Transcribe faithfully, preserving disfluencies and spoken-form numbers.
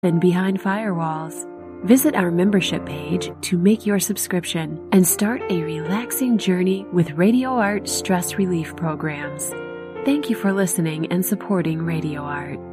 than behind firewalls. Visit our membership page to make your subscription and start a relaxing journey with Radio Art stress relief programs. Thank you for listening and supporting Radio Art.